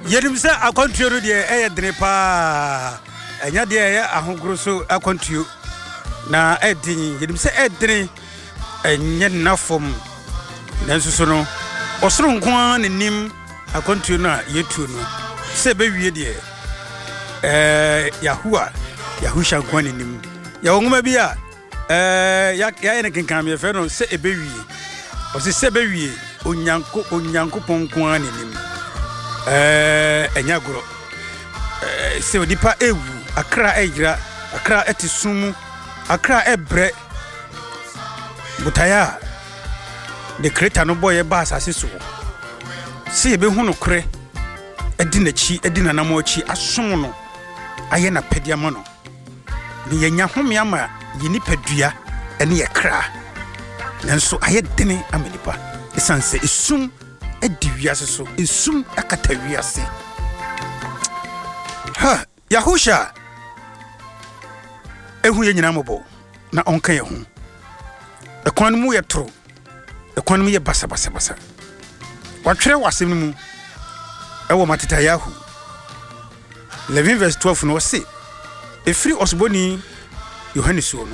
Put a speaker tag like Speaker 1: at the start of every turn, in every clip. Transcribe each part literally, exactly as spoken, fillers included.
Speaker 1: yenim se akwantuo no de eye dene pa enya de eye ahogoro so akwantuo na edin yenim se edene enye nafom nanso so no osoro nko ne nim akwantuo na yetu no se be wie de eh yahua yahusha nko ne nim ya wongoma bi a eh ya ya ne kenkan me fe no se ebe wie o se se be wie onyanko onyanko ponko ne nim eh enya goro eh se odipa ewu akra egira akra etisumu akra ebre butaya de creator no boy ba asase so se ebe hu no kre edi na chi edi na namo chi asom no aye na pedia mo no ni yenya home ama yini padua ene ye kra nanso aye dene amenipa esanse esum edi wiase so esum akata wiase ha yahusha ehu ye nyina mobo na onka ye hu ekwan mu ye tro ekwan mu ye basa basa basa watwere wasem mu ewo matita yahu eleven verse twelve no se efri osboni Yohanes no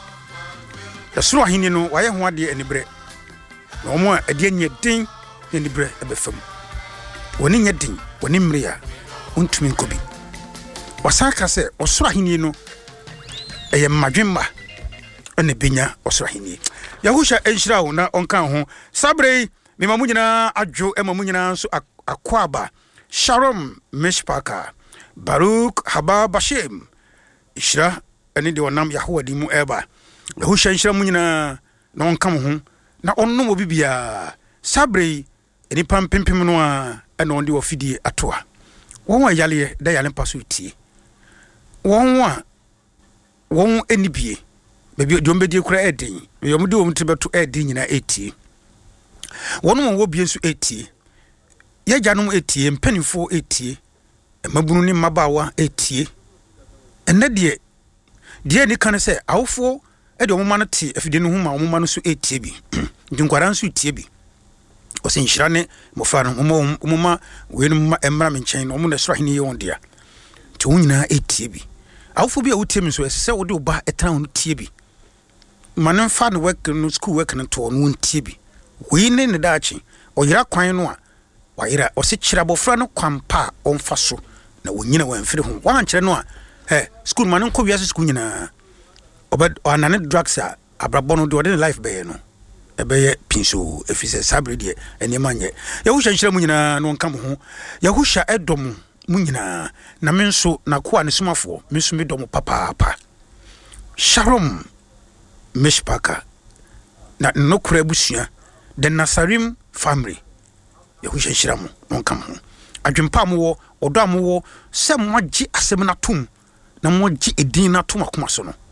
Speaker 1: yasoro ahini no waye ho ade anibre na omo ade anya den anibre ebefam woni nya den woni mria untumi nkobi wasaka se osoro ahini no eye madwemma ene benya osoro ahini yahusha enhira wo na onka ho sabre me mamunyina adwo e mamunyina so akwaba Shalom Mishpaka Baruch Haba Bashem Ishra ene de wonam Yahwa di mu eba yahusha enhira munyina na onka ho na onno mo bibia sabre eni pampempem no a ene onde ofidi atoa won wa yale da yale paso tie won wa won eni bie bebi dombedi kura edin yomde wo mtebeto edin nyina etie won mo wo bie nso etie ye janom etie mpanifo etie emabunu ni mabawa etie enne de de ni kan se awofo e de omoma no te afide no huma omoma no so etie bi nkwara nso etie bi o se nhira ne mofa no omoma we no ma emra me nchen no omo na soro hene ye won dia to nyina etie bi awofo bi a wotie mi so se wo de oba etra ho tie bi manen fa no work no school work no to no tie bi we ne ne daachi oyira kwan no a wayira o se kira bofra no kwampa onfa so na wonyina wanfiri ho wan kire no a he school manen ko wiase school nyina obed anane drugs a abrabo no de ode life be no ebeye pinso efise sabre de enema nye yahusha nhira mu nyina no nka mo ho yahusha edom mu nyina na menso na ko ane sumafo menso me dom papa papa Shalom Mishpaka na no kura busua the Nasarim family yahusha nhira mu no nka mo ho adwempa mo wo odo am wo se mo agi asem na tum na mo agi edin na tum akoma so no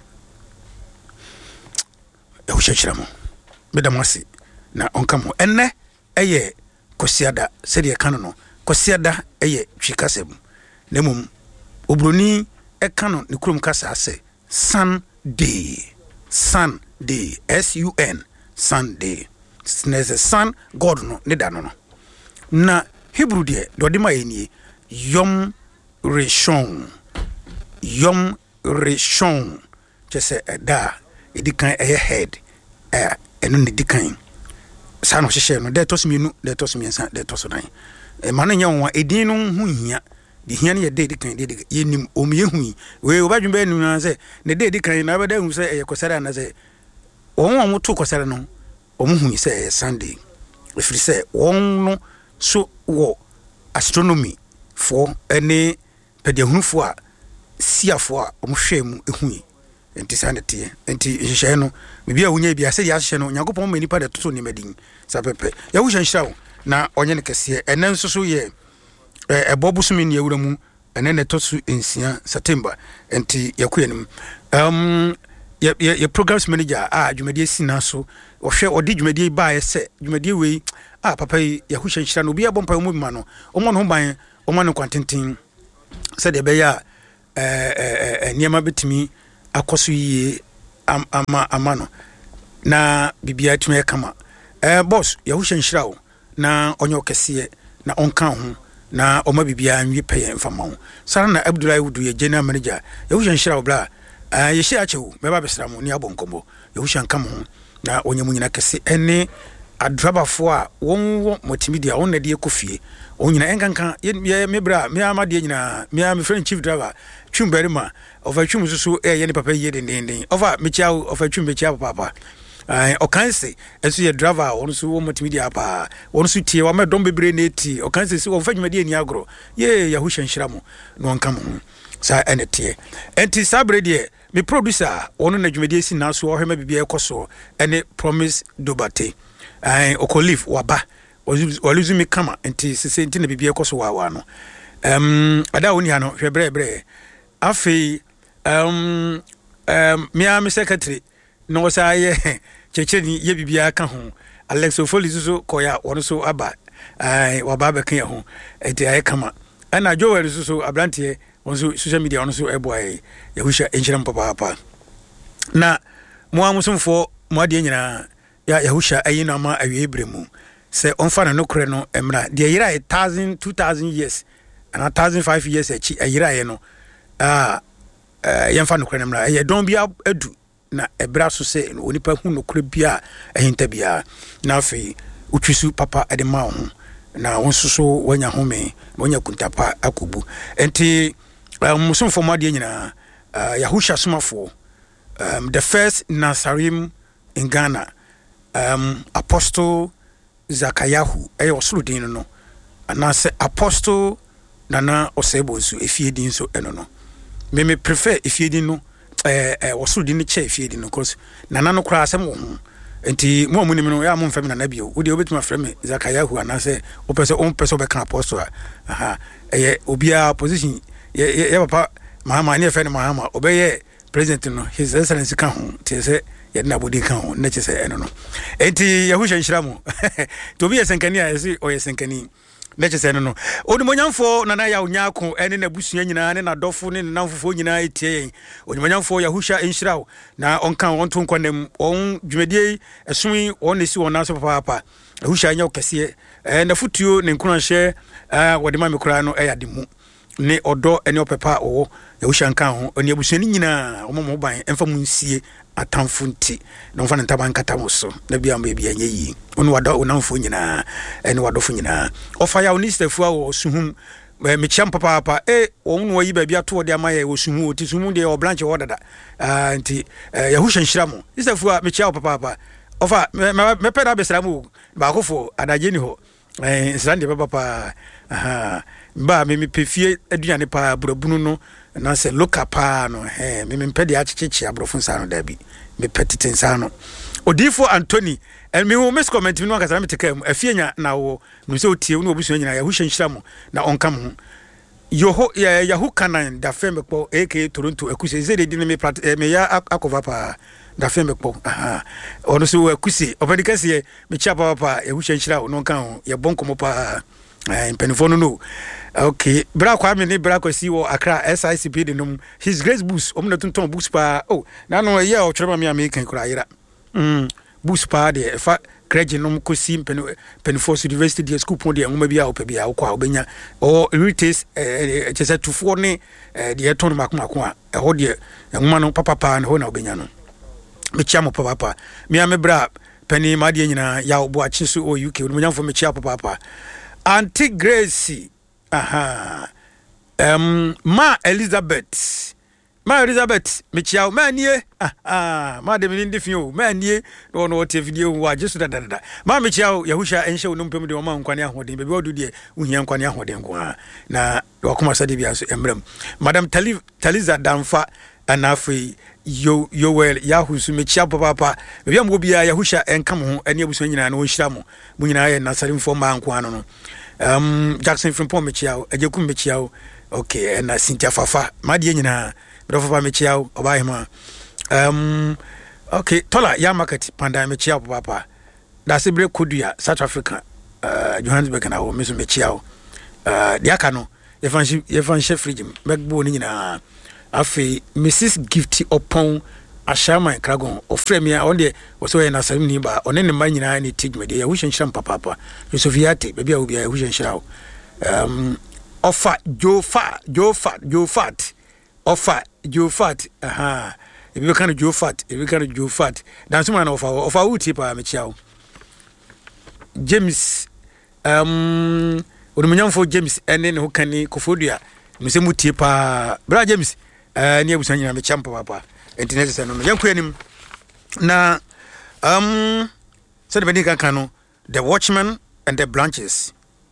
Speaker 1: yahusha nhira mu bedamasi na onka mo enne eye kosiada se de kan no kosiada eye twikasem na mum obroni e kan no ne krom kasa ase Sunday Sunday S U N Sunday sneze sun god no ne da no no na Hebrew de dode ma enie Yom Rishon Yom Rishon chese da edikan eye head eh eno ne dikan sa no hye no de tosmienu de tosmiensa de tosodan e ma no nya won edin no hu hia de hia ne de dikan de yenim omiye hu we obadwun ba enu na se ne de dikan na ba da hu se e kosara na se won won to kosara no omu hu se Sunday efiri se won no so wo astronomy for any pediahunfo a siafo a omhwemu ehu enti sanete enti hye no bibia wonya bia se ya hye no yakopon ma nipa de toto ni madin sa pepe ya wo hyanhyira na onye ne kese enen nso so ye ebobusumi ne awura mu enen ne tosu ensia September enti yakoyenim um ye ye programs manager a dwumadie sina so ohwe odi dwumadie ba ye se dwumadie we ah papa ya hu hyanhyira no bia bompa mu ma no omo no ban omo no kwantintin se de be ya eh eh niema betimi akoso yi ama amano na bibia tumi kama eh boss ya hu hyanhyira wo na onye okese na onka ho na oma bibia nwi peye mfama ho sara na Abdullahi Wudu ye general manager yehusha nshira obla ah ye hia chewu meba besra mo ni abonkombo yehusha nkam ho na onyamu nyina kese ene adrabafo a won multimedia won na de ekofie onyina enkanka ye mebra me amade nyina me am friend chief driver twumberima of a twum susu e ye ne papa ye den den over me chia of a twum be chia papa ai o kan se enso ye driver won so wo multimedia pa won so tie wa me don bebre na eti o kan se se won fa dwumade ani agro ye yahusha nhyira mo no nkam ho sa ene tie enti sabre de me producer won na dwumade si na so o hema bibia ekoso ene Promise Dobate ai okolif waba waluzu mi kama enti sese enti na bibia ekoso wa wa no um ada woni ha no hwebre bre afi um um me am secretary no sa ye checheni ye bibia ka ho Alex Ofoli so koya won so aba ai waba be kan ho enti ay kama ana Joel so abrante won so social media won so eboy yahusha enjiram papa papa na mo amusumfo mo ade nyina ya yahusha ayina ma awie bremu se onfa na nokre no emra de yira one thousand two thousand years and one thousand five years echi ayira ye no ah yemfa nokre emra ye don bia adu na ebra so se onipa hu nokre bia ehinta bia na afi utwisu papa ade ma ho na wonsoso wanya home wanya kuntapa akobu enti musumfo mo ade nyina yahusha somafo um the first Nasarim in Ghana um Apostle Zakayahu eh osuludin no anase Apostle Nana Osebonsu efiedin so eno no me me prefer efiedin no eh eh osuludin che efiedin no cause nana no kura asem wo ho enti mo amunim no ya mo mfam nana bio wo de obetuma frame Zakayahu anase o pese o pese o be kan apostle aha eh obia position ye ye papa mama ne fe ne mama obeye president no his excellency kan ho te se ye na bodi kan ho na che se eno no enti yahusha nshiramu to bi yesenkani a yesi o yesenkani na che se eno no onimonyamfo nana ya onyako ene na busua nyina ne na dofo ne namfofo nyina etie yen onimonyamfo yahusha nshirawo na onkan won to nkwanem on dwumedie esumi on nesi won aso papa papa yahusha nya okese eh na futuo ne nkuranhye ah wode ma mekura no eyademu ne odo ene opepa owo yahusha nkan ho oni abusuani nyina omomo ban emfa mu nsie atamfo nti no mfa ntaba nkata mo so na bia mba bia nyeyi onu wada onamfo nyina ene wadofo nyina ofa ya onistefu a osuhum me chiam papa papa eh onu wayi ba bia to de amaye osuhum oti suhum de o branch wodada ah nti yahusha nshiramo istefu a me chiam papa papa ofa me peda besramu ba kofo adageni ho eh nsrande papa papa aha ba me me pefie aduane pa burabunu no na se loka pa no eh me me pede achichichi abrofo nsa no da bi me petite nsa no odifo Anthony and me wo mes comment no akasa me tekam afienya na wo no se otie no obusu nyina yahusha nhyiramo na onkam ho yoho yahu kanan da femekpo aka Toronto akuse zede di me plat me ya akova pa da femekpo aha ono so akuse obadikase me chapa papa yahusha nhyira no nkan ho ye bonko mo pa eh penfono no okay bra kwa me ne bra kwa si wo Accra S I C P de num his grace boost om na tonton boost pa oh na no ye o twere ma me American kura yira mm boost pa de fa credit num ko si penfo university de school pon de ngoma bia opebia kwa obenya o retails eh chese tufo ne de ton makoma ko a ho de ngoma no papa pa na ho na obenya no me chiamo papa papa me am bra pani ma de nyina ya obo a chiso o U K mo nyamfo me chia papa papa Auntie Gracie aha um ma Elizabeth ma Elizabeth me chia ma nie ah ah ma de me ndi fio ma nie no no te video wa jesu da da da ma me chia yahusha enhye no mpem de o ma nkwane ahoden be be odu de uhia nkwane ahoden ko na wakoma sade bia so emram Madam Tali Taliza Damfa anafi yo yo well yahu su me chia papa papa bia mo bia yahusha enkam ho ene abuso nyina na onhyira mo mo nyina ye Nasarim fo ma nko ano no um Jackson Frimpong me chia ajekum me chia okay na Cynthia Fafa ma de nyina Brofa me chia obahema um okay Tola ya market panda me chia papa da se bre kodua South Africa uh Johannesburg na wo me so me chia uh diaka no evanshi evanshi frigim megbo ni nyina afi Missus Gifty Opon Ashama Kragon ofremia onde woso ye Nasarim ni ba one ne ma nyina ni tigme de ya hushen shiram papa papa Yusufiate bebia obi ya hushen shirawo um offer Joe Fat Joe Fat Joe Fat offer Joe Fat aha if you can Joe Fat if you can Joe Fat dance man offer offer uti pa me chiao James um onunyam for James ene ne hokani Kofodua me se mutie pa bra James eh ne abusan nyina me champa papa internet se no yanko anim na um so the bending can the watchman and the branches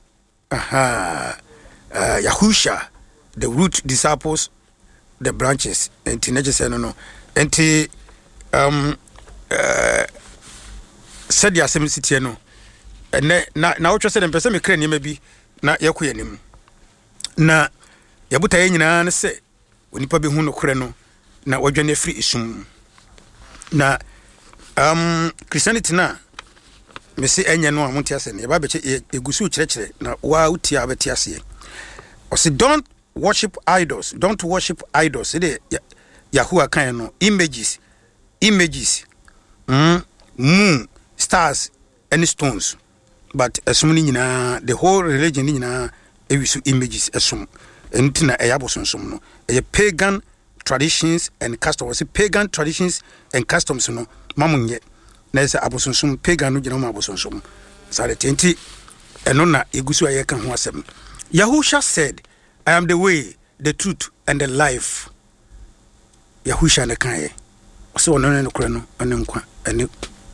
Speaker 1: aha uh, Yahusha the root disciples the branches and teenagers no no and um uh said ya sem city no and na na what said them person me kra ni bi na yakoy anim na yabuta ye nyina ne se onipa be hu no kre no na wadwane free isum na um Christianity na me se enye no amonti ase ne ba be egusu kirekire na wa uti abeti ase o se don't worship idols don't worship idols it Yahuwah kan no images images mm, moon stars and stones but asum ni nyina the whole religion ni nyina ewisu images asum entina eyabosonsum no eye pagan traditions and customs pagan traditions and customs no mamunye na ese abosonsum pagan no gina abosonsum sare tenti eno na egusu aye kan ho asem Yahusha said I am the way the truth and the life Yahusha ne kan ye so no no kura no ene nkwa ene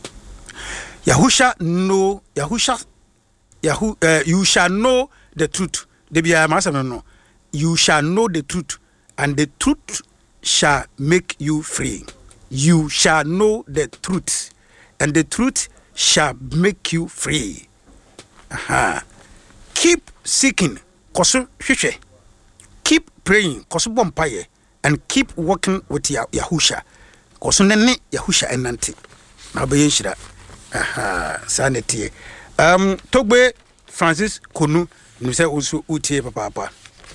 Speaker 1: Yahusha no Yahusha Yahu uh, you shall know the truth de bia masem no you shall know the truth and the truth shall make you free you shall know the truth and the truth shall make you free aha keep seeking koso hwehwe keep praying koso bompaye and keep working with Yahusha koso nene Yahusha enante na baye shira aha sanete um Togbe Francis Konu ni se usu utie papa papa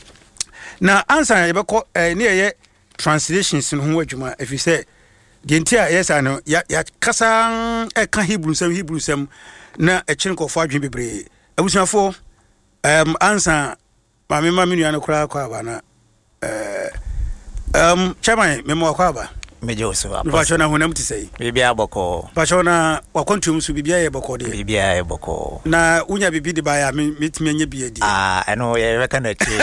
Speaker 1: na answer yebeko eh, ne ye translations no ho adwuma if you say the entire yes I know ya ya kasa e kan Hebrew sam Hebrew sam na e kyen ko fo adwen bebre abusuafo um answer ma me ma me nua no kura kwa ba na eh um chairman me mo kwa ba
Speaker 2: meje oso apa
Speaker 1: ba chona honam ti sei
Speaker 2: bibia boko
Speaker 1: ba chona wakontum su bibia ye boko de
Speaker 2: bibia ye boko
Speaker 1: na unya bibi de ba ya metimi anya bi edi
Speaker 2: ah eno ye reka na chi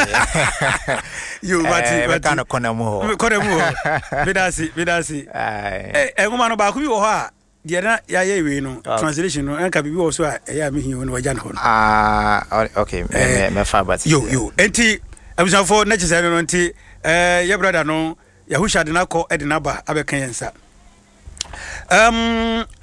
Speaker 1: you bati
Speaker 2: bati kana kona mu ho
Speaker 1: kona mu ho bidasi bidasi eh eh ngoma no ba ku bi wo ho a de na ya ye we no translation no enka bibi wo so a ya me hin no wajan ho
Speaker 2: ah okay me me fa bati
Speaker 1: yo yo enti abusafo na chese no enti eh ye brother no Yahusha de nako e de naba abekan yensa um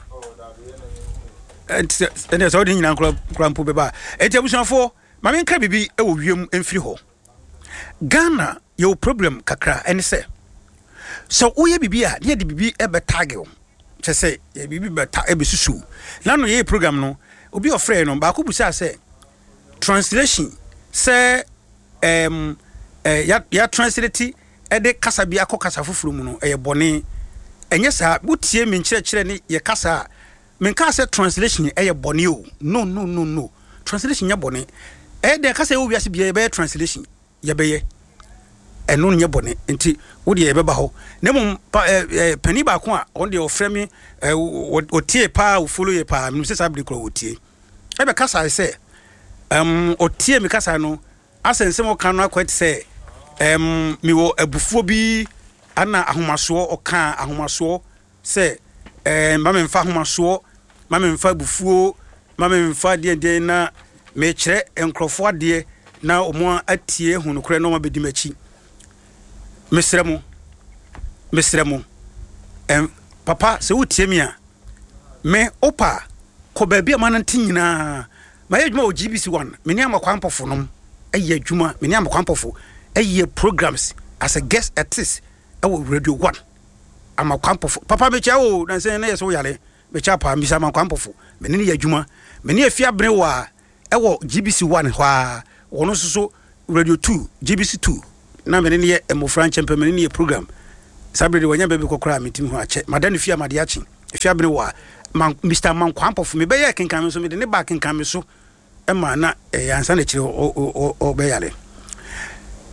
Speaker 1: enti ene so de nyina nkura nkura mpo beba enti abusafo ma me nka bibi e wo wiem emfiri ho Ghana your problem kakra ene se so uye bibi a de bibi e betagel che se ye bibi beta e besusu na no ye program no obi ofre no ba ko busa se translation se um eh ya ya translate e de kasa bia ko kasa fufuru mu no e bone enye sa butie me nkire kire ne ye kasa me nka se translation e ye bone o no no no no translation ye bone e de kasa wo wiase bia be translation ye be ye eno nye bone nti wo de ye be ba ho ne mum pani ba ko a on de ofre me otie pa wo follow ye pa me se sabri kro otie e be kasa se um otie me kasa no asense mo kan no akwet se em mi wo abufuo bi ana ahomaso oka ahomaso se em ma me mfa ahomaso ma me mfa abufuo ma me mfa de de na me kire enkrofo ade na omo atie hunu kure no ma bedi machi mesremo mesremo em papa se wotie mi a me opa ko ba bia mananti nyina ma yedwuma o G B C one me ni amakwampofo nom ayi adwuma me ni amakwampofo ayi programs as a guest artist awo radio one amakwampofo papa me cha o na se na yeso yale me cha pa mi sa amakwampofo me ni adwuma me ni afia bere wa ewo G B C one hwa wono soso radio two G B C two na me ni ye emofran champion me ni ye program sabre de wanya bebe kokora metim ho ache madani fia made ache fia bere wa Mister Mankwampofo me be ye kenkan me so me de ne ba kenkan me so e ma na e ansa na kire o o o be yale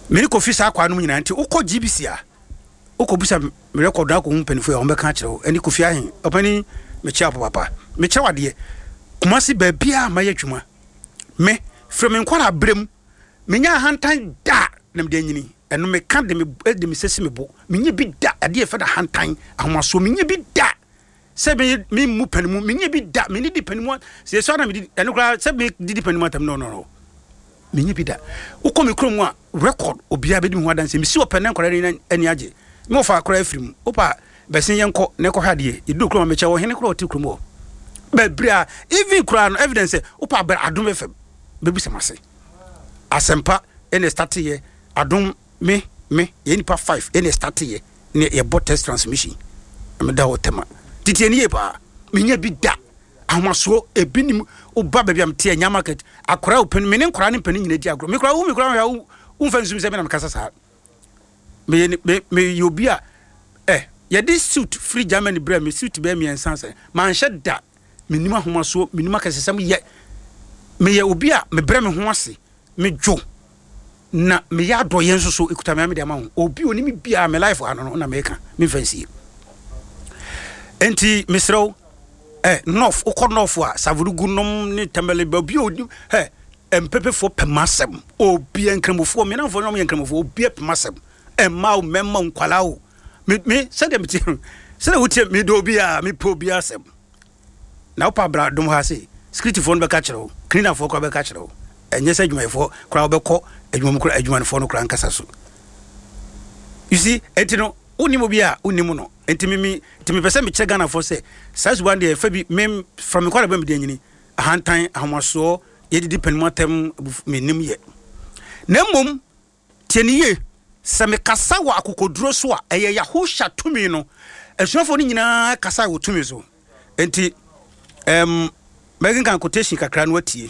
Speaker 1: me ni Kofi sa kwa no nyina nti ukọ G B C a ukọ busa me record na ko humpanifo ya ombeka kire ani Kofi ahen opani me chia papa me chia wade Kumasi ba bia ma yadwuma me from nkwara brem me nya hantan da na me de nyini eno me ka de me de me sesi me bo me nya bi da ade e fa da hantan ahomaso me nya bi da se me me mu panimu me nya bi da me ni di panimu se so na me di eno kra se me di di panimu tam no no no me nya bi da ukọ me krom a record obia be di ho adanse me si open nkwara ni ani age me ofa akra afrim opa besin yenko ne ko hade e du krom me che wo hene kro oti krom o bebria even crown evidence opa ber adom fm bebi semase asempa ene start ye adom me me ye nipa five ene start ye ne ye bot test transmission me da hotema titi eni ye pa me nya bi da ahmaso ebinim oba bebi am tie nya market akora open me ne nkora ne pani nyina di agro me kora wo me kora ya wo fansum se me na me kasa sa me me me yobia eh ye this suit free Germany brand me suit be me ensanse man sheda minima homa so minima kasesam ye me ye obi a me bre me ho ase me dwo na me ya do yen so so ekuta me me de ma ho obi oni me bia me life ano no na me ka me fancy enti misro eh north ukọ north a savurugu nom ni tembele ba obi odi he empepe fo pemasem obi enkramofo me na fo no me enkramofo obi pemasem emma o memma nkwala o me me se de me ti se de wuti me do obi a me po obi asem na opa bra dum ha se script phone be catch ro cleaner for ko be catch ro enye se adwuma fo kra be ko adwuma mu kra adwuma fo no kra nkasa so you see etino unimo bia unimo no entimi mi timi pese me che Ghana for say size one day fa bi mem from kwara be me de nyini ahantan ahomaso ye didi penmatem me nim ye na mom tieniye se me kasa wa akokoduro so a eye yahosha tumi no esuafo ni nyina kasa wo tumi so enti Um, making can quotation kakra no watie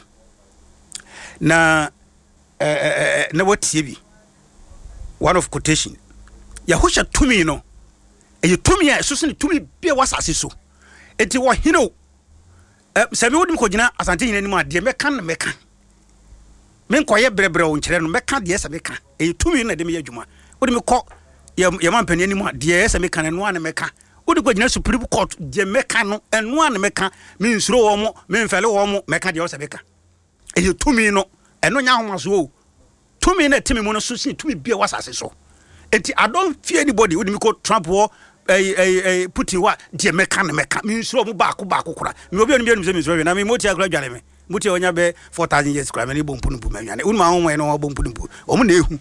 Speaker 1: na eh eh na watie bi one of quotation ya hosha tumi no e tumi a so so tumi bia wasase so enti wo hino eh sabi wodim ko gina asante nyina nim ade meka na meka men koye brebre wo nkere no meka de esa meka e tumi na de me adwuma wodim ko ya mampani anim ade esa meka na no ana meka odi ko gina Supreme Court je meka no eno an meka me nsuro wo mo me mfele wo mo meka de wo se beka e tumi no eno nya homaso o tumi na timi mo no so sin tumi bia wasase so enti I don't fear anybody odi mi ko Trump wo eh eh Putin wa je meka na meka me nsuro mo ba ko ba ko kura me obi oni bi se me nsuro na me moti akura dwale me moti onya be four thousand years kura me ni bompu no bu ma nwane unu ma ho mo no bompu no bu o mo na ehu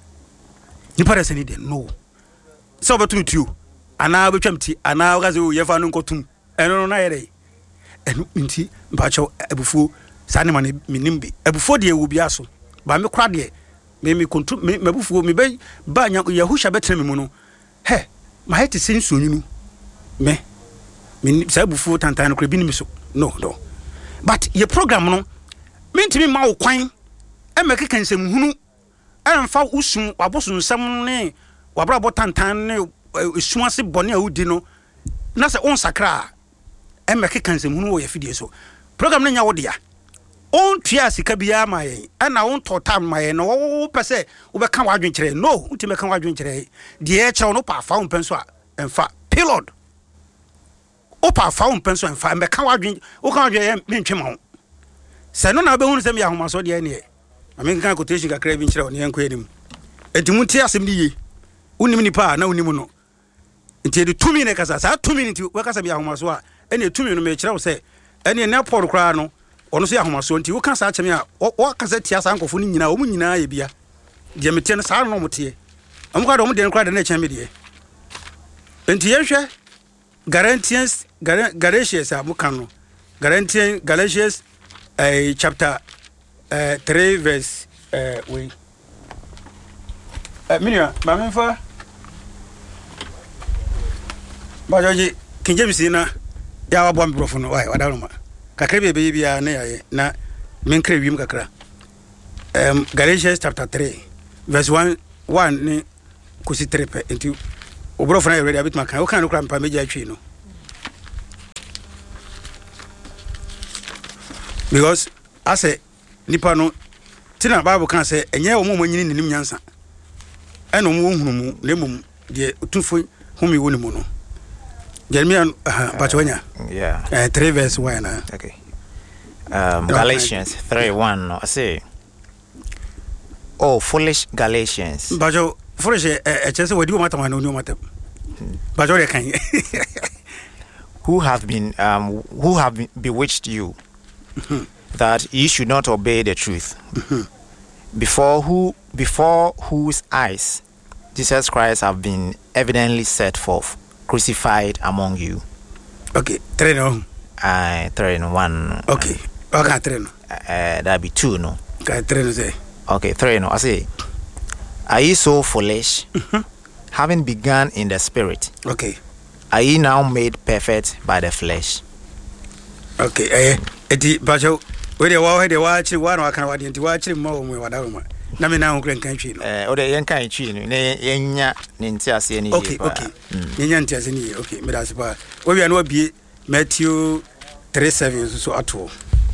Speaker 1: ni para se ni de no so betumi tu ana betwamti ana gaze o yefa no nkotum eno no na yere eno nti mpacho ebufu sane ma minimbi ebufu de ewu bia so ba me kra de me me kontu me ebufu me be ba nya yahusha betre me mu no he ma hete sensu onyu me me sa ebufu tantan no kra bi ni so no no but your program no me ntimi ma wo kwan e meke kansem hunu emfa usum wabosun nsam ne wabrabo tantan ne suase bone a wudi no na se on sakra e meke kansem hunu wo yefidie so program no nya wo dia on tua sika bia maye ana on totam maye no wo pese wo be kan wadwen kire no unti me kan wadwen kire de e che no pa fa on penso a emfa pilot o pa fa on penso emfa me kan wadwen wo kan wadwen me ntwe ma ho se no na be hunu se me ahoma so de ne ame kan quotation kakra bi kire on yen ko enim etimu ti asem di ye unim ni pa na unim no nti de tumi ne kasa sa tumi nti we kasa bi ahoma so a ene tumi no me kire wo se ene na por kra no ono so ahoma so nti wo kasa acheme a wo kasa tia sa nkofo ni nyina wo mu nyina ye bia de mete no sa no mote amu ka do mu de nkra de na cheme de nti ye hwe Galatians Galatians amu kan no Galatians Galatians eh chapter eh three verse eh we eh minia ba menfa ba joji King James na ya wa bom brofo no wai wadaloma kakra be bia na yaye na menkra wiem kakra um Galatians chapter three verse one one ni kusi three pe enti obrofo na ready abit makan o kan no kra mpa meja atwi no because ase nipa no tina Bible kan say enye wo mo nyini nim nyansa ɛna ɔmo hunu mu na mmom deɛ ɔtumfo humi wo ne mu no Jeremiah Bachwanya
Speaker 2: yeah
Speaker 1: uh, three verse one na
Speaker 2: okay um Galatians three one I say oh foolish Galatians
Speaker 1: Bajo foolish e chese wadi o matam na oni o matam Bajo de kan
Speaker 2: who have been um who have bewitched you that you should not obey the truth before who before whose eyes Jesus Christ have been evidently set forth crucified among you.
Speaker 1: Okay, three no.
Speaker 2: I uh, three no one.
Speaker 1: Okay, okay, three no.
Speaker 2: Uh, that be two no.
Speaker 1: Okay, three no say.
Speaker 2: Okay, three no. I say, are you so foolish? Mm-hmm. Having begun in the spirit.
Speaker 1: Okay.
Speaker 2: Are you now made perfect by the flesh?
Speaker 1: Okay, eh, eti bajo. We dey wa we dey wa chi wa no aka wa dey nti wa chi mo mo wa da mo. Na me na ho kren kan twi no.
Speaker 2: Eh, o dey yen kan twi no. Ne yenya ne nti ase ne
Speaker 1: okay okay yenya nti ase ne okay me da se ba we bia no bie Matthew three seven so ato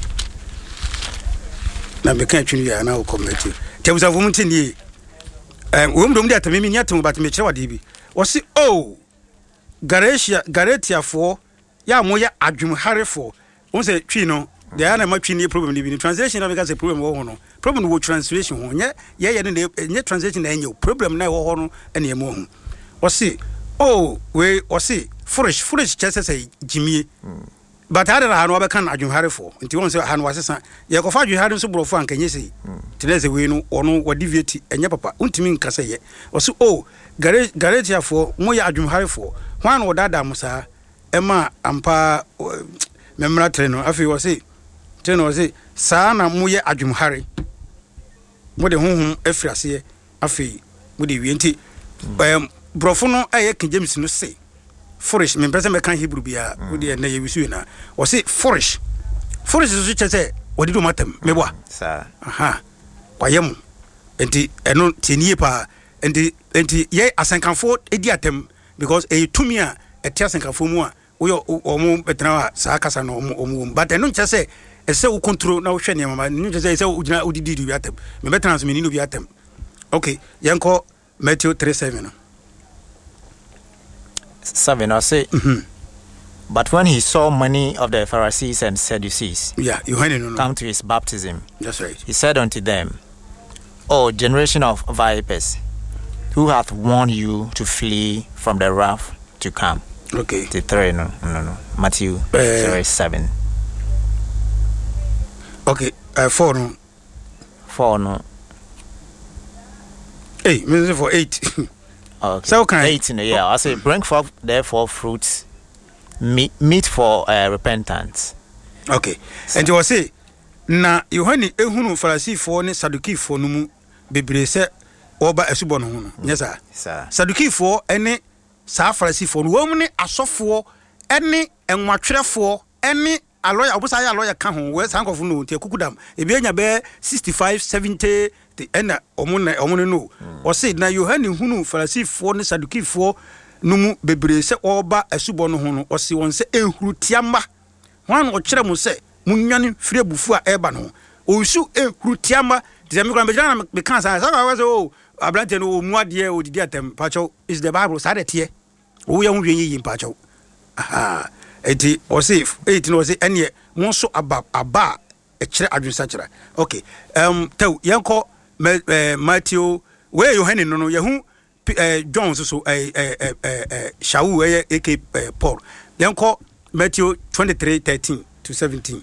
Speaker 1: na me kan twi ya na o Matthew tebusa fo mti ni eh wo mdom de atame mi ni atom but me kire wade bi wo se oh Galatia Galatia fo ya mo ya adwumharefo wo se twi no the ana matwi ni problem ni bi translation na me ka se problem wo ho no problem wo translation ho nye ye ye ne nye translation na enye problem na wo ho no ene emo ho wo se oh we wo se foolish foolish chese say jimie but ada na no be kan adwumharefo nti won se ha no wasesa ye ko fa adwumhare so brofo ankanye sei tenese we no ono wo deviate enye papa untimi nkasa ye wo se oh Galatia fo mo ya adwumharefo hwan wo dada musa ema ampa memra tre no afi wo se tre no wo se saa na mo ye adwumhare mo de honhom afirase afi mo de wie nti em brofo no aye King James no se foolish me pese me kan Hebrew bia wo de na ye wisu na wo se foolish foolish so chese wo de do matam me boa
Speaker 2: sa
Speaker 1: aha kwayem enti eno tienie pa enti enti ye asankanfo edi atem because e tumi a eti asankanfo mu a wo yo omo betena sa kasa no omo omo but eno chese ese wo control na wo hwe ne mama eno chese ese wo gina odidi du atem me betena so me ni no bi atem okay yenko Matthew three seven
Speaker 2: seven I say
Speaker 1: mm-hmm.
Speaker 2: But when he saw many of the Pharisees and Sadducees
Speaker 1: yeah you heard it no, no.
Speaker 2: come to his baptism,
Speaker 1: that's right,
Speaker 2: he said unto them, O generation of vipers, who hath warned you to flee from the wrath to come?
Speaker 1: Okay,
Speaker 2: the three no no no Matthew uh, seven.
Speaker 1: Okay, uh, four no
Speaker 2: four no
Speaker 1: hey means for eight.
Speaker 2: Okay.
Speaker 1: So can
Speaker 2: eight in the year. I say, bring forth therefore fruits, meet, meet for uh, repentance.
Speaker 1: Okay. So. And you say, na Yohani ehunu Pharisee for ne Sadducee for no mu bebre se oba asubon ho no. Yes sir.
Speaker 2: Sir.
Speaker 1: Sadducee for ene sa Pharisee for no wo ne asofo ene enwatwerefo ene aloya obusa ya aloya ka ho we sankofo no te kukudam e bi anya be sixty-five seventy the ena omune omune no o say na Yohani hunu Pharisee for ne Sadducee for no mu bebre se oba asubon ho no o say won se ehuru tiamba hwan o kire mu se munwane fire bufu a eba no o su ehuru tiamba de me kwa be jana me kan sa sa wa so ablante no mu ade o didi atem pacho is the Bible sa de tie o ya hu hwe yi pacho aha eti o say eight no say ene mo so aba aba e kire adwensa kire okay um taw yanko Matthew we Yohane no no yehu John so so eh eh eh Shawu eh ak Paul yanko Matthew twenty-three thirteen to seventeen.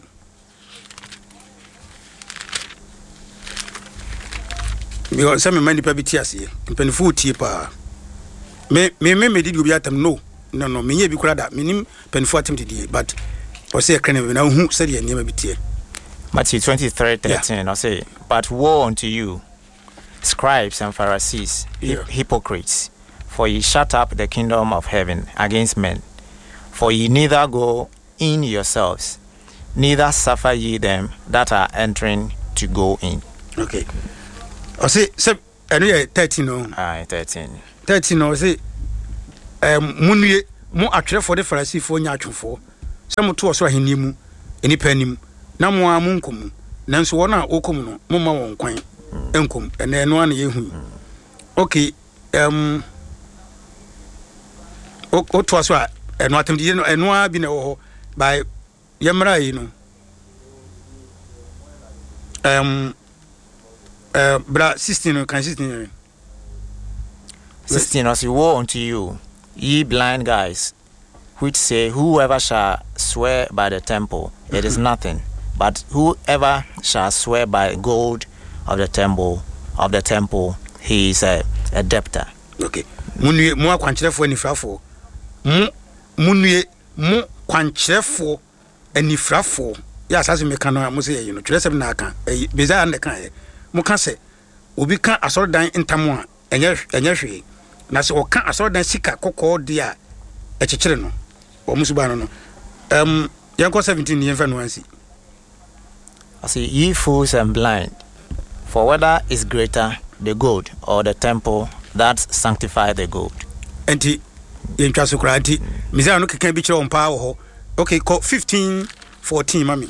Speaker 1: Me on some many people tiase mpenfu tie pa me me me me did obi atam no no no me nye bi kura da me nim mpenfu atam didie but o say kan na hu say de niam bi tie.
Speaker 2: Matthew twenty-three thirteen yeah. I say, but woe unto you, scribes and Pharisees, yeah. hypocrites, for ye shut up the kingdom of heaven against men. For ye neither go in yourselves, neither suffer ye them that are entering to go in.
Speaker 1: Okay. I say, so, anyway, thirteen no.
Speaker 2: Aye, thirteen.
Speaker 1: Thirteen no. I say, um, munye mo atwere for the Pharisee for nyatwofo. Se mo to so ahenimu, eni panim. Na mo amunkum. Nanso wona okum no, mo ma won kwan. Enkum, ene no an ye hu. Okay, um o o to aso a eno atem di no eno a bi na wo ho by yemra yi no um uh bra sixteen kan sixteen
Speaker 2: sixteen as woe unto you, ye blind guys, which say, whoever shall swear by the temple, it is nothing, but whoever shall swear by gold of the temple of the temple, he is a, a debtor.
Speaker 1: Okay. Munye mu akwankyerefo anifrafo. Mu munye mu kwankyerefo anifrafo. Ya asase meka no mo se ye no kyerese na aka. Eh beza na kan ye. Mo ka se obi ka asorodan ntamo a enye enye hwe. Na se o ka asorodan sika kokko de a ekyekere no. O musu ba no no. Um yanko seventeen yen fa no ansi.
Speaker 2: I say, ye fools and blind, for whether is greater the gold or the temple that sanctify the gold?
Speaker 1: Enti yentwa so kra enti mizaa no keka bi kire on pa wo ho. Okay, ko fifteen fourteen mami.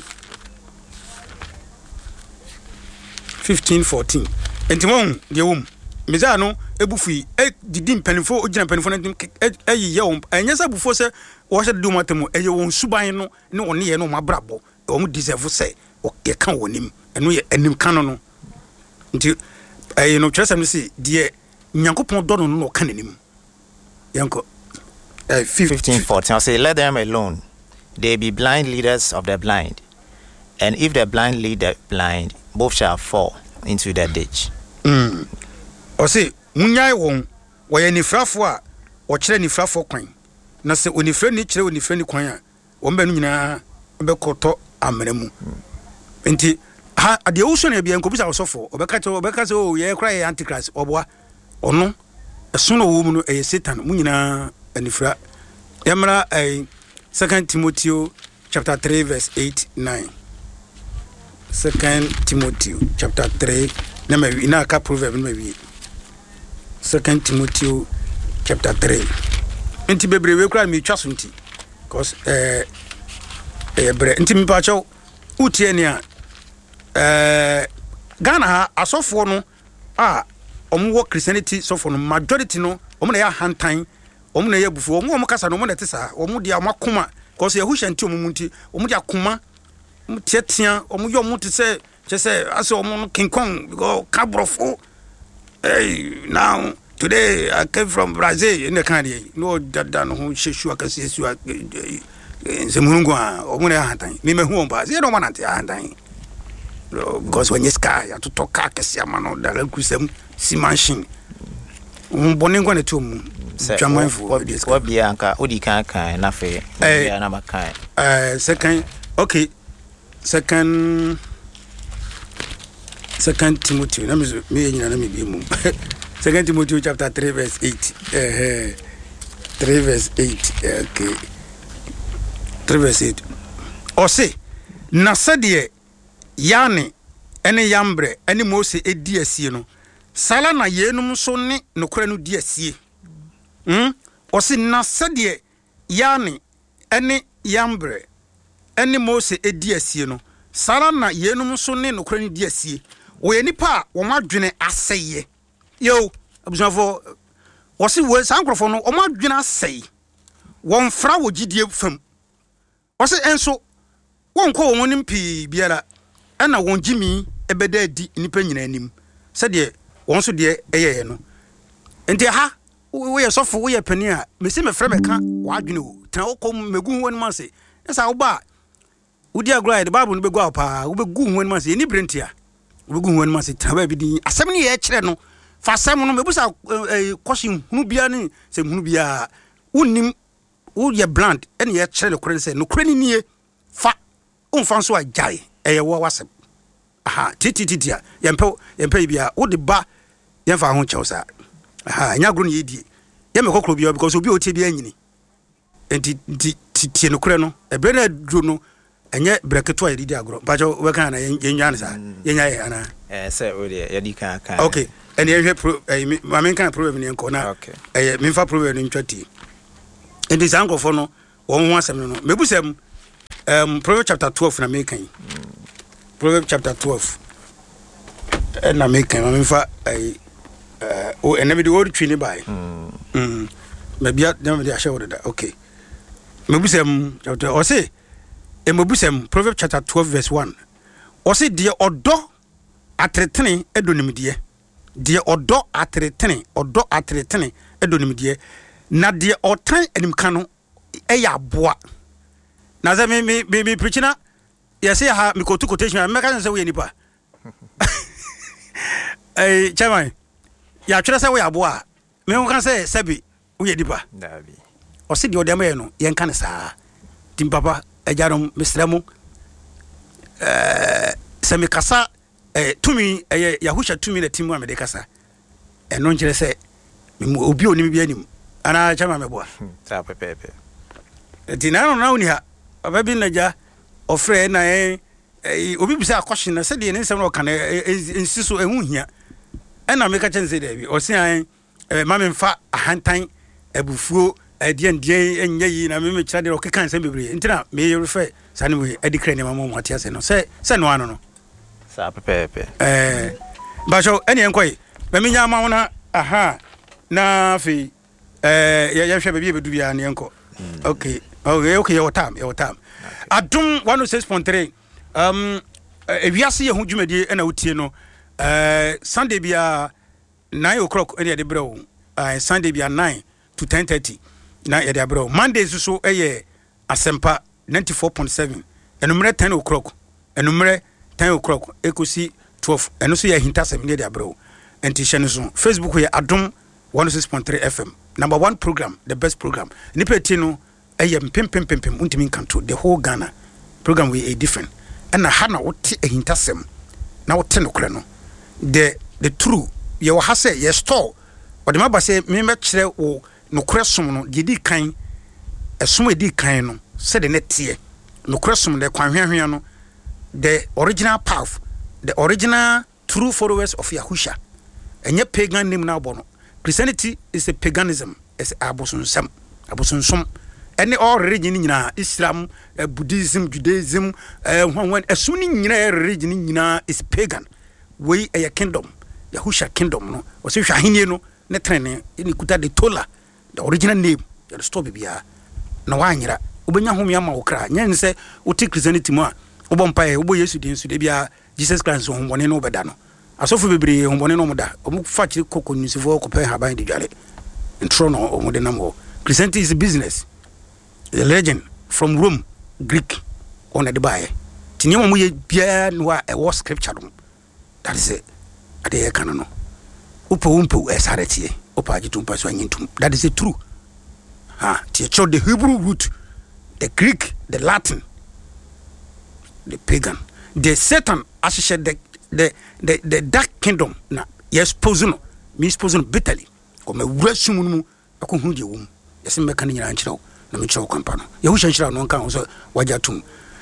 Speaker 1: fifteen fourteen. Enti won de wom. Mizaa no ebufi e didi mpanifo ogina mpanifo no ayi ye won. Enyesa bufo se wo hye de matem eye won suban no ne one ye no mabrabo. O mu deserve say o ye kan wonim. Eno ye anim kan no. Nti eh no twesem se de Nyankopon do no no kan anim. Yanko uh,
Speaker 2: fifteen fourteen. I say, let them alone. They be blind leaders of the blind. And if the blind lead the blind, both shall fall into the ditch.
Speaker 1: Mm. O say, munyai won, wo ye nifrafo a, wo kire nifrafo kwan. Na se onifre ni kire onifre ni kwan a, wo mba no nyina be koto amremu. Enti ha ade wo na bia nkobisa osofo, obeka te obeka se o ye kra ye antichrist oboa. Ono esono wo mu no eye Satan mu nyina anifra. Yamra eh Second Timothy chapter three verse eight nine. Second Timothy chapter three na me ina ka proverb na me. Second Timothy chapter three. Enti bebre we kra me twa so nti cause eh eh bre enti me pa chaw utie ne a eh Ghana ha asofo no a omo Christianity so for no majority no omo na ya hantan omo na ya bufu omo omo kasa no omo na tesa omo dia makoma cause ya hushanti omo munti omo dia koma omo tietia omo yo omo te se je se ase omo King Kong go cabrofo. Hey, now today I came from Brazil in the country no dada no ho sheshu akase su se mungu a omo na ya hantan me me hu omba se no manante ya hantan because when you sky you to talk akase amano dala kusem si machine mbone ngwane to mu twamanfo
Speaker 2: what be anka odi kan kan na fe bia na makan
Speaker 1: eh second okay second second Timothy na me me nyina na me bi mu Second Timothy chapter three verse eight eh three verse eight okay three verse eight o se na sade yani ene yambre ene Mose edi asie no sala na yenum so ne nokora no di asie hm o se na sade yani ene yambre ene Mose edi asie no sala na yenum so ne nokora no di asie wo ye nipa wo madwene aseye yo abusafo wo se wo sankrofo no wo madwene aseye won fra wo gidie fam wo se enso won ko wo nim pi biara ana won gimi ebeda di nipa nyina anim se de won so de eyeye no enti ha wo ye sofo wo ye pani a me se me fra me ka wo adwene wo tan wo kom megu won ma se esa wo ba wo di agro the Bible no be go pa wo be gu won ma se ni brentia wo be gu won ma se tan ba bi din asem ne ye kire no fa asem no me busa question hunu bia ni se hunu bia wonim wo ye brand ene ye kire le kore se no kore ni nie fa unfa so ajai eye wo wasem aha titititia yempe yempe bia wo de ba yemfa ho chewsa aha nya gro ne yedie yeme kokro bia because obi o tie bia nyini enti tie no kore no ebre na duro no enye breketo yedi agro bajo we kan na yenwa ne sa yenya ye ana
Speaker 2: eh se o de yedi kan kan
Speaker 1: okay ene ye pro ma men kan problem ne nko na eh me fa problem ne ntwati enti sanko fo no wo ho asem no mebusem um Proverbs chapter twelve na make kan Proverbs chapter twelve na make kan ma fa eh o enebe de word twini bai mm mm mabia dem de ahye word da okay mebusem o say e mebusem Proverbs chapter twelve verse one o say de odo atretene edonimdie de odo atretene odo atretene edonimdie na de otan animka no eya aboa na za me me me preachina yes ha me kotu quotation me ka say we nipa eh chairman ya twere say we aboa me ho kan say sabi we nipa
Speaker 2: dabi
Speaker 1: o se de odem ye no ye nka ne saa tim papa ejarom mesramo eh se me kasa eh tumi eh yahusha tumi na timu amede kasa eno nkire say me obi onim bi anim ana chairman me boa
Speaker 2: sa pepepe
Speaker 1: tina no na oni ha ababi naja ofre na eh obi bisa question na se de ne nsem no kan ensiso ehu hia ena me ka chense de bi o se an ma me mfa ahantan abufuo adien die enye yi na me me kira de o kekan nsem bebre ntina me refer sane we adikra ne mama mo atia se no se se no ano no
Speaker 2: sa pepepe
Speaker 1: eh ba so ene enkoi me me nya ma wona aha na fi eh ya ya hwe be be du bia ne enko okay okay okay your time your time adum one oh six point three um ewiase ye hu dwumadi na wotie no eh Sunday bia nine o'clock ene de brew eh Sunday bia nine to ten thirty na ye de brew Monday so eye asempa ninety-four point seven enumere ten o'clock enumere ten o'clock ekosi twelve eno so ye hintasem ne de brew enti hye so Facebook ye adum one oh six point three F M number one program, the best program nipa tino eye pim pim pim pim untimi control the whole Ghana program we a different and na hana wote ehintasem na wote no kure no the the true ye wo ha say ye store o de maba say me me kire wo no kure som no de di kan esom edi kan no se de netie no kure som de kwanhwehwe no the original path the original true followers of Yahusha enye pagan name na bono. Christianity is a paganism, it's abosunsam abosunsum any all religion nyina Islam, uh, Buddhism, Judaism, uh, when asuni nyina religion nyina is pagan. We a kingdom, Yahusha kingdom no. O se hwahenie no ne trene ni kuta de Tola, the original name. You stop bia na wanyira. Obenya hom ya ma okra. Nya nse oti Christianity mo a obompa e obo Yesu din su de bia Jesus Christ ho bone no beda no. Asofu bebre ho bone no moda. Omu fa kire kokko nusifo ko pe haban de dware. Ntro no omude nam ho. Christianity is a business. The legend from Rome, Greek, on the buy. Tinyama muye bia no a war scripture dum. That is it. Ade kana no. Upo umpo esarete. Opa gitumpa so anyintum. That is it true. Ha, tie cho the Hebrew root, the Greek, the Latin, the pagan, the Satan associate the the the, the dark kingdom na yes pozuno. Me pozuno bitterly. Ko me wrasum mu akohu de wum. Yes me kan nyina nkyerɛw. Na me kyerɛw kwampa no. Yehusha nkyerɛw no nkan so wajatum.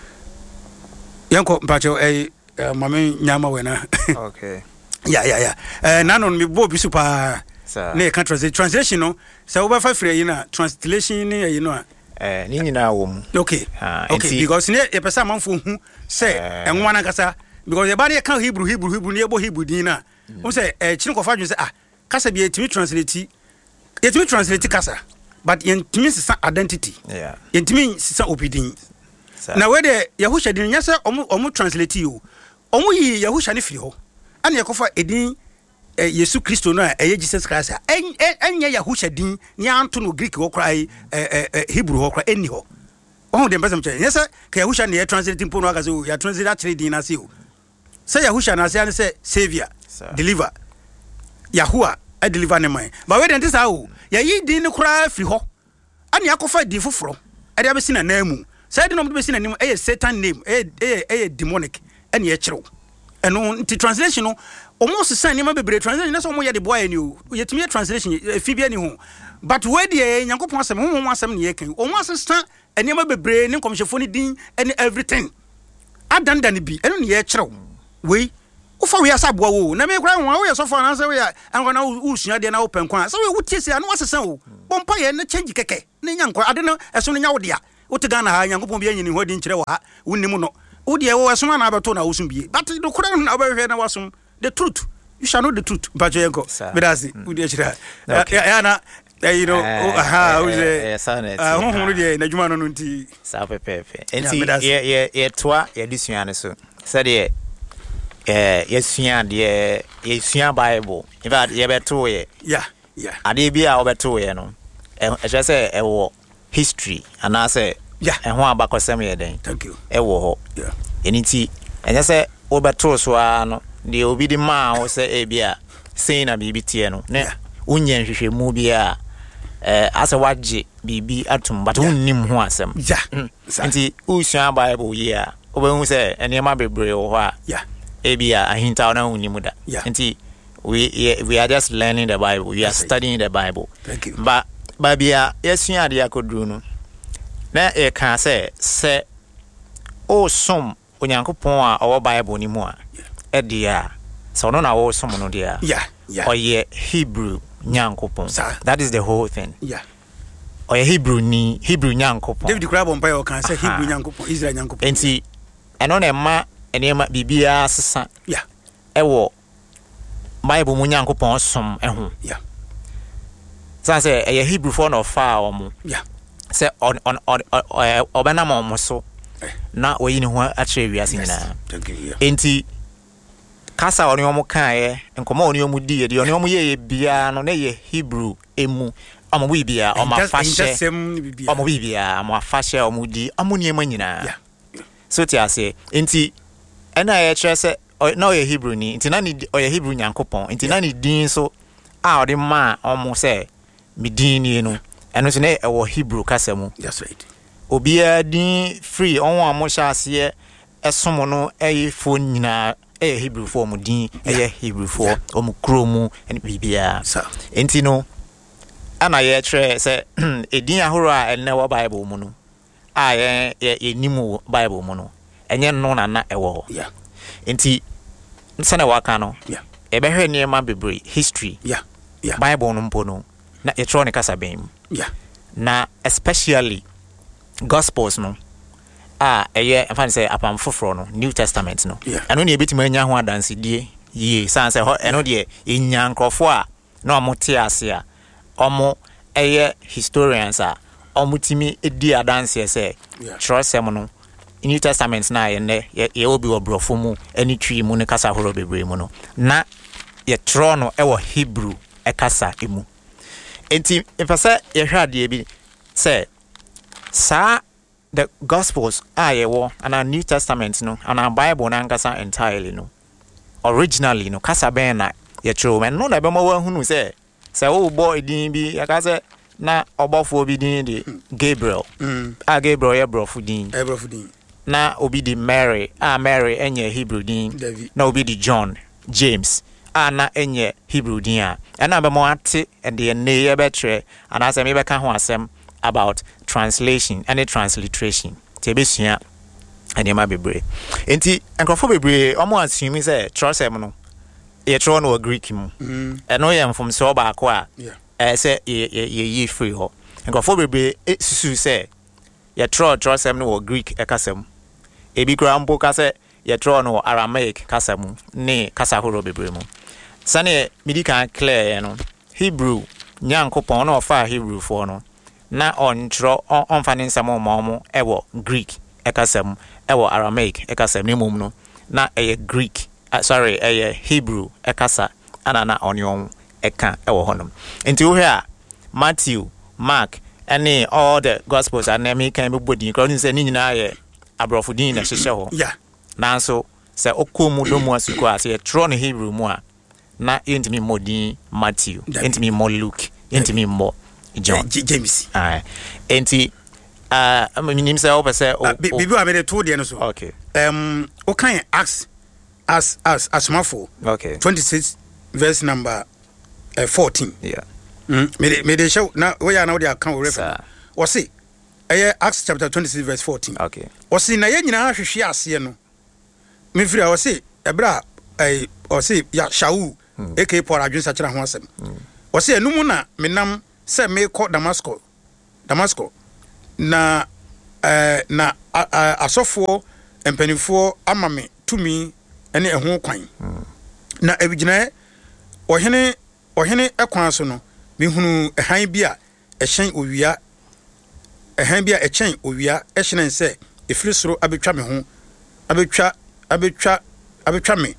Speaker 1: Yanko mpacho eh mame nyama wena.
Speaker 2: Okay.
Speaker 1: Yeah yeah yeah. Eh nanon me bo bisu pa. Na can translate translation no. So over fa free na translation ni you know.
Speaker 2: Eh ni nyina wo mu.
Speaker 1: Okay. Okay because ne e pesa manfo hu say enwa na kasa because e ba ne kan Hebrew Hebrew Hebrew ne ebo Hebrew din na. Won say eh chine kofa dwen say ah kasa bi etimi translate. Etimi translate kasa. But yentimi sisa identity. Yeah. Yentimi sisa opidin. Na we de Yahusha din nya say omo omo translate you. Omo yi Yahusha ne firi ho. Ana yakofa edin eh Yesu Kristo no eh Jesus Christ en enya Yahusha din nya anto no Greek ho kra eh Hebrew ho kra eni ho. Oh dem basam che. Yes ka Yahusha ne translate mpo no aka say ya translate actually din na say o. Say Yahusha na say an say savior, deliver. Yahuwah I deliver ne man. But we dey say o ya yi din ne kra firi ho. Ana yakofa din foforo. E dey abesi na namu. Say din no be si na nim eh Satan name eh eh demonic ene ye kyerɛw. Eno nti translation no almost the same bebre translation na so mo ye de boy ni o yetimi translation fibia ni ho but we de Nyankopon asem ho ho asem ne ye kan o mo assistant enema bebre ne komhyefo ni din and everything adanda ne bi eno ne ye kyerɛw we wo fa we asabo wo na me kra ho wo ye so fa na se we anko na wo sua de na wo penkwan se we wo tie se anu asesa o bompa ye na change keke ne nyanko ade no eso no nya wo de a wo te Ghana ha Nyankopon bi anyini ho di nkyerɛ wo ha wo nim no wo de wo eso na abeto na wo sum bi but do kra na wo hwe na wasum the truth you shall know the truth. But you go. Bedasi, udi echira. Ya na you know, aha, uze.
Speaker 2: Sanet.
Speaker 1: Ah, ho ho de na dwuma no nti.
Speaker 2: Sa pepepe. Enti ye ye ye toa ye disua ne so. Said ye eh yesua de yesua Bible. In fact, ye beto ye.
Speaker 1: Yeah, yeah.
Speaker 2: Ade bia obeto ye no. E je say e wo history and I say
Speaker 1: yeah.
Speaker 2: E ho abakosem ye den.
Speaker 1: Thank you.
Speaker 2: E wo ho.
Speaker 1: Yeah.
Speaker 2: Eniti enye say obeto so ano de obi di ma o say e bia sei na bibi tie no. Ne unye nhwehwe mu bia eh asa waje bibi atum but unnim ho asem.
Speaker 1: Yeah.
Speaker 2: Enti usua Bible ye a obehu say enema bebre wo ho a.
Speaker 1: Yeah.
Speaker 2: E bia ahinta na unnim da. Enti we we are just learning the Bible. We are studying the Bible.
Speaker 1: Thank you.
Speaker 2: But babia yesua de akodru no na e kan say se o som onyankopon a owo Bible ni mu a e de a so no na wo som no de a
Speaker 1: yeah yeah
Speaker 2: oye Hebrew nyankopon. That is the whole thing.
Speaker 1: Yeah.
Speaker 2: Oye Hebrew ni Hebrew nyankopon.
Speaker 1: David Crab on pay kan say Hebrew nyankopon, Israel nyankopon.
Speaker 2: Enti eno na ma enema bibia sesa.
Speaker 1: Yeah.
Speaker 2: E wo Bible mu nyankopon som e ho.
Speaker 1: Yeah.
Speaker 2: So say a Hebrew for no far omo.
Speaker 1: Yeah.
Speaker 2: Say on on on obana mo mo so. Na oyi ni ho a kire wiase nyina. Enti kasa oni omo kan ye, enkomo oni omo di ye, oni omo ye bia no na ye Hebrew emu. Omo wi bia, omo afashe. Omo wi bia, omo afashe omo di, omo ni ema nyina.
Speaker 1: Yeah.
Speaker 2: So ti ase. Enti ena ye kire se na oye Hebrew ni, enti na ni oye Hebrew nyankopon. Enti na ni din so a odi ma omo se midini no eno se ne ewo Hebrew kasemu.
Speaker 1: That's right.
Speaker 2: Obia din free onwa mo hyase esomo no eye fo nyina eye Hebrew fo mo din eye Hebrew fo omo kromu ene bibia. Enti no ana ye tre se edin ahoro a ene wo Bible mu no a ye ye nimu Bible mu no enye no na na ewo.
Speaker 1: Yeah.
Speaker 2: Enti nsane waka no.
Speaker 1: Yeah.
Speaker 2: Ebe hwe niema bebre history.
Speaker 1: Yeah. Yeah.
Speaker 2: Bible no mpo no na electronic kasabem.
Speaker 1: Yeah.
Speaker 2: Na especially Gospels no ah eye fan say apam foforo no New Testament no eno na ebetima anya ho adanse die ye san say eno de enya nkrofo a na omote ase a omo eye historians a omutimi edi adanse say trosem no New Testament na ye ne ye obi obrofo mu eni twi mu ne kasa horo bebre mu no na ye tro no e wo Hebrew e kasa emu. Enti ifasa ye hwade bi say sa the Gospels are ye wo and our New Testament no and our Bible na nkasa entirely no originally no kasa ben na ye tro men no na be mo wa hunu say say wo bo edin bi ya ka say na obofo obi din di Gabriel
Speaker 1: mm.
Speaker 2: a Gabriel ye brofo din
Speaker 1: e brofo din
Speaker 2: na obi di Mary a Mary enye Hebrew din
Speaker 1: David.
Speaker 2: Na obi di John James a na enye Hebrew din a na be mo ate e de ne ye betre and as me be ka ho asem about translation and transliteration tebesua anema bebre enti enkrofo bebre omo assume say trosem no ye tro no Greek mu eno ye mfom se oba ko a eh say ye ye free ho enkrofo bebre susu say ye tro trosem no Greek ekasem ebi kura mpo ka say ye tro no Aramaic kasem ne kasa horo bebre mu sane midika clear no Hebrew nyankopon no fa Hebrew for no na on tro on fanin samo momo ewo Greek ekasem ewo Aramaic ekasem ni mum no na eye Greek uh, sorry eye Hebrew ekasa ana na onion eka ewo honom enti wo hia Matthew Mark any all the Gospels and me can be body because say ni nyina ye abrofodin na hyehyɛ ho
Speaker 1: yeah
Speaker 2: nanso se okomu do mu asuko ase ye tro no Hebrew mu a na entimi modin Matthew entimi mo Luke entimi mo John
Speaker 1: James
Speaker 2: ah enti ah uh, minim say over say
Speaker 1: bibi wa me de to de no so
Speaker 2: okay
Speaker 1: um o kan Acts as as asmafo
Speaker 2: okay
Speaker 1: twenty-six verse number uh, fourteen
Speaker 2: yeah
Speaker 1: mm me de me de show na we ya na we de account refer o say eh Acts chapter twenty-six verse fourteen
Speaker 2: okay
Speaker 1: o say na ye nyina hwehwe ase no me firi o say ebra eh o say ya Shaul aka Paul adwen sa kira ho asem o say enum na menam se me ko Damascus Damascus na eh na asofo empanifo amame tumi ene ehun kwan na ebigina ohene ohene ekwan so no mehunu ehan bi a ehyen owia ehan bi a echen owia ehyen nse efiri soro abetwa me ho abetwa abetwa abetwa me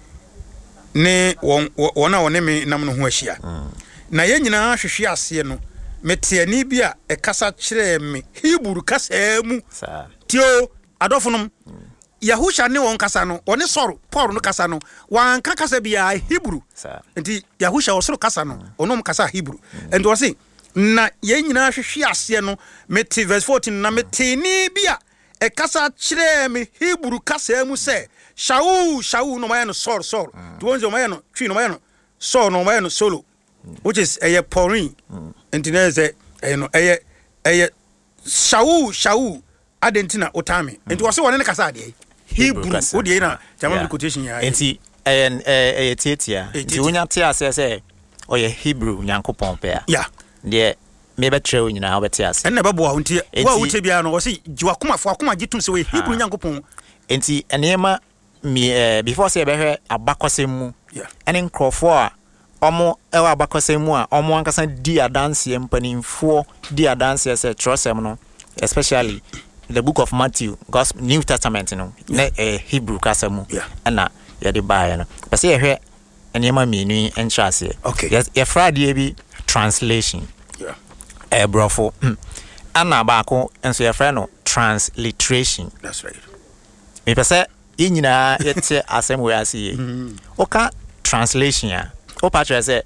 Speaker 1: ne won won a won me nam no ho ahia na ye nyina hwehwe ase no mete ani bi a ekasa kire me Hebrew kasa mu tio adofonom Yahusha ne won kasa no one soro Paul no kasa no wan ka kasa bia Hebrew enti Yahusha osoro kasa no onom kasa Hebrew enti wose na ye nyina hwehwe ase no mete verse fourteen na mete ni bia e kasa kire me Hebrew kasa mu se Shaul Shaul no mayano soro soro the ones no mayano twi no mayano so no mayano solo which is a Pauline enti na ze e no eye eye Shaul Shaul adentina otame enti wose wone ne kasa de Hebrew wo de na jama quotation ya
Speaker 2: enti en eh tietia enti wonya tie ase se oye Hebrew nyankopon pe a
Speaker 1: ya
Speaker 2: de me betre wo nyina obeti ase
Speaker 1: enne babo wo ntie wo wo te bia no wo se jiwa kuma fo akoma gitum se we Hebrew nyankopon
Speaker 2: enti enema mi eh before say behwe abakosem mu ene nkrofo a omo ewa abakosem mu a omo ankasa di adanse mpanimfo di adanse se trosem no especially the book of Matthew, Gospel, New Testament, you know, yeah. ne Hebrew kasamu, and na yadi buy, no. But say here, and yama meaning and chassis.
Speaker 1: Okay.
Speaker 2: Yes, a Friday be translation.
Speaker 1: Yeah.
Speaker 2: A brofo. Anna bako and so your friend no transliteration.
Speaker 1: That's right.
Speaker 2: Me say in na yet asem we asi. Oka translation ya. O patra say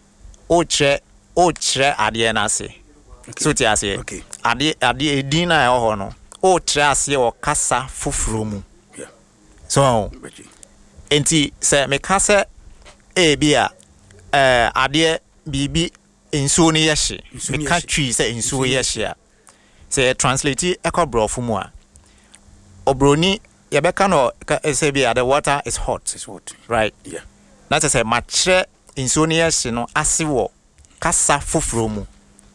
Speaker 2: o che o che ade na ase. So ti ase.
Speaker 1: Okay.
Speaker 2: Ade ade edina e ho no. O trase o kasa foforo mu.
Speaker 1: Yeah.
Speaker 2: So enti se me kasa e bia eh ade bibi enso ne yehye. Me ka twi se enso yehye a. Se translate ekobrofo mu a. Obroni ye beka no se bia the water is hot.
Speaker 1: It's hot.
Speaker 2: Right?
Speaker 1: Yeah.
Speaker 2: That is a machre enso ne yehye no ase wo kasa foforo mu.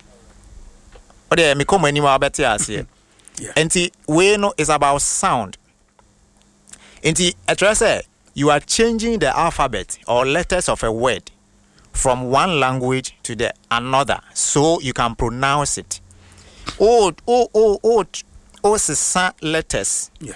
Speaker 2: Ode me come anywhere better ase.
Speaker 1: Yeah.
Speaker 2: Enti we no is about sound. Enti I try say you are changing the alphabet or letters of a word from one language to the another so you can pronounce it. Oh oh oh oh oh sisa letters.
Speaker 1: Yeah.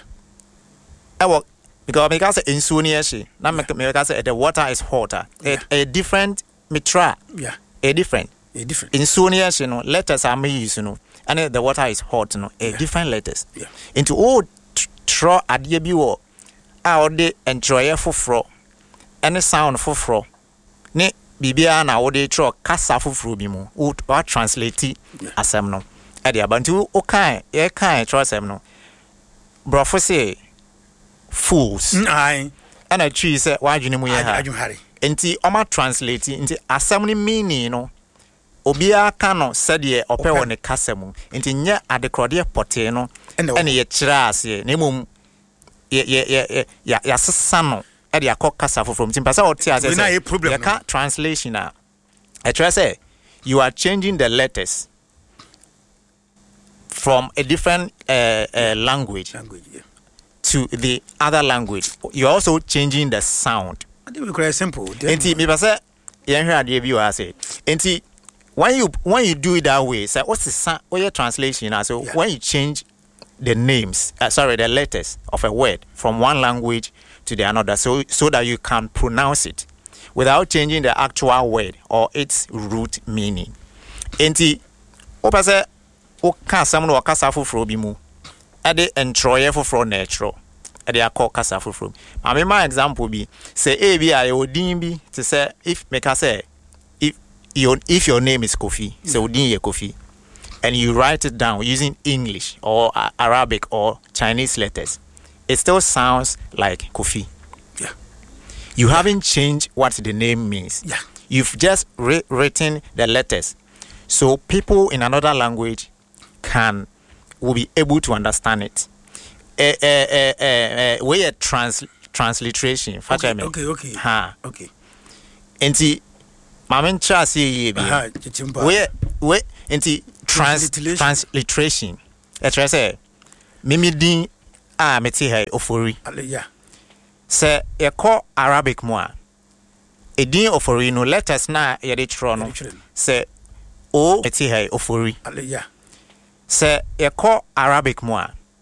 Speaker 2: I because because in Suniashi na me because the water is hotter. Yeah. A, a different mitra.
Speaker 1: Yeah.
Speaker 2: A different
Speaker 1: A different.
Speaker 2: In Suniashi, you know, letters are me use, you know, and the water is hot, you know, a
Speaker 1: yeah.
Speaker 2: different letters.
Speaker 1: Yeah.
Speaker 2: Into all tro adiebiwo a ode enjoy for fro any sound for fro ne bibia na ode tro kasa foforo bi mu o translate asem no e dia bantu o kan e kan tro asem no brofo say fools
Speaker 1: ai
Speaker 2: and a tree say wadwene mu ye ha enti o ma translate enti asem ni meaning no obia ka no sede ope wo ne kasemu enti nya adekrode pote no ene ye kira ase na mum ye ye ye ya ya sesa no e de akokasa from timpasa o ti ase say ye ka translation a I try say you are changing the letters from a different uh, uh, language,
Speaker 1: language yeah.
Speaker 2: to the other language. You are also changing the sound.
Speaker 1: I think we quite simple.
Speaker 2: Enti me pasa ye hwe ade bi wa say enti when you when you do it that way, say what's the what your translation now? So yeah. when you change the names, uh, sorry, the letters of a word from one language to the another, so so that you can pronounce it without changing the actual word or its root meaning. Enti opa say o ka sam no kasa foforo bi mu ade entroye foforo na etro ade akọ kasa foforo. Ma me my example bi say e bi aye odin bi to say if make say Your, if your name is Kofi, yeah. so Odin Kofi, and you write it down using English or uh, Arabic or Chinese letters, it still sounds like Kofi.
Speaker 1: Yeah.
Speaker 2: You yeah. haven't changed what the name means.
Speaker 1: Yeah.
Speaker 2: You've just re- written the letters, so people in another language can will be able to understand it. Uh, uh, uh, uh, uh, we a trans transliteration.
Speaker 1: Okay. Okay. Okay.
Speaker 2: Ha.
Speaker 1: Okay.
Speaker 2: And see. Mamen chasi ye bi we we enti trans transliteration e try say mimi din a meti hai ofori
Speaker 1: yeah
Speaker 2: say e call Arabic mo a edin ofori no letters na yede tro no se o eti hey ofori
Speaker 1: yeah
Speaker 2: se yeko Arabic mo a